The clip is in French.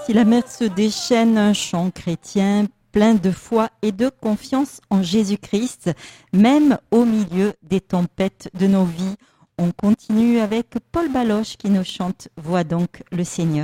Si la mer se déchaîne, un chant chrétien plein de foi et de confiance en Jésus-Christ, même au milieu des tempêtes de nos vies. On continue avec Paul Baloche qui nous chante « Vois donc le Seigneur ».